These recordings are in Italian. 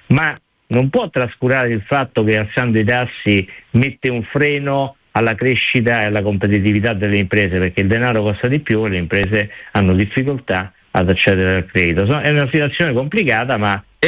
ma non può trascurare il fatto che alzando i tassi mette un freno alla crescita e alla competitività delle imprese, perché il denaro costa di più e le imprese hanno difficoltà ad accedere al credito. È una situazione complicata, ma è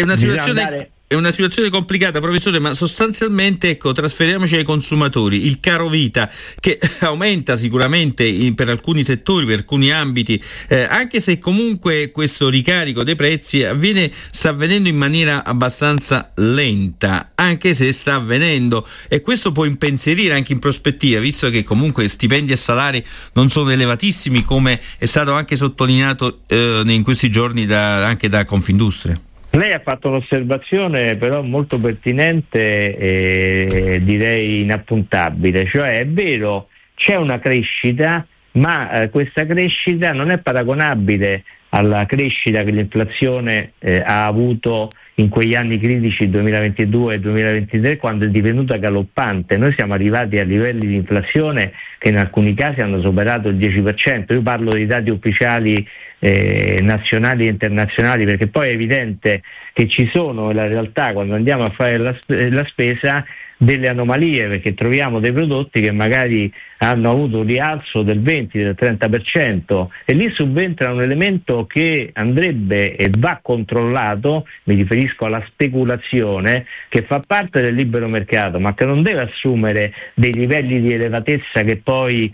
una situazione complicata, professore, ma sostanzialmente, ecco, trasferiamoci ai consumatori. Il caro vita che aumenta sicuramente per alcuni settori, per alcuni ambiti, anche se comunque questo ricarico dei prezzi sta avvenendo in maniera abbastanza lenta, anche se sta avvenendo, e questo può impensierire anche in prospettiva, visto che comunque stipendi e salari non sono elevatissimi, come è stato anche sottolineato in questi giorni anche da Confindustria. Lei ha fatto un'osservazione però molto pertinente e direi inappuntabile, cioè è vero, c'è una crescita, ma questa crescita non è paragonabile alla crescita che l'inflazione ha avuto in quegli anni critici 2022 e 2023, quando è divenuta galoppante. Noi siamo arrivati a livelli di inflazione che in alcuni casi hanno superato il 10%. Io parlo dei dati ufficiali nazionali e internazionali, perché poi è evidente che ci sono nella realtà, quando andiamo a fare la spesa, delle anomalie, perché troviamo dei prodotti che magari hanno avuto un rialzo del 20, del 30%, e lì subentra un elemento che andrebbe e va controllato, mi riferisco alla speculazione, che fa parte del libero mercato, ma che non deve assumere dei livelli di elevatezza che poi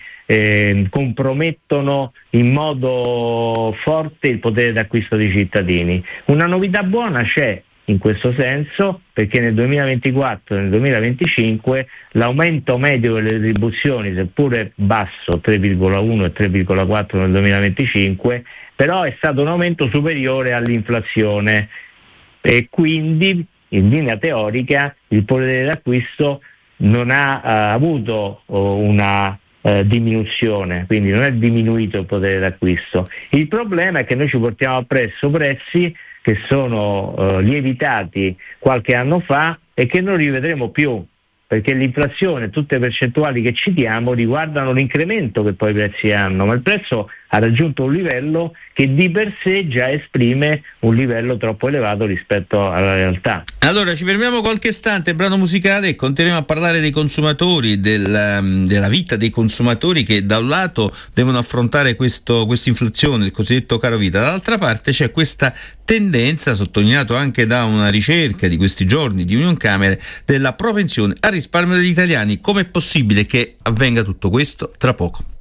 compromettono in modo forte il potere d'acquisto dei cittadini. Una novità buona c'è in questo senso, perché nel 2024 e nel 2025 l'aumento medio delle retribuzioni, seppure basso, 3,1 e 3,4 nel 2025, però è stato un aumento superiore all'inflazione, e quindi in linea teorica il potere d'acquisto non ha avuto una diminuzione, quindi non è diminuito il potere d'acquisto. Il problema è che noi ci portiamo appresso prezzi che sono lievitati qualche anno fa e che non rivedremo più, perché l'inflazione e tutte le percentuali che citiamo riguardano l'incremento che poi i prezzi hanno, ma il prezzo ha raggiunto un livello che di per sé già esprime un livello troppo elevato rispetto alla realtà. Allora ci fermiamo qualche istante, brano musicale, e continuiamo a parlare dei consumatori, della vita dei consumatori, che da un lato devono affrontare questa inflazione, il cosiddetto caro vita, dall'altra parte c'è questa tendenza, sottolineato anche da una ricerca di questi giorni di Unioncamere, della propensione al risparmio degli italiani. Com'è possibile che avvenga tutto questo? Tra poco.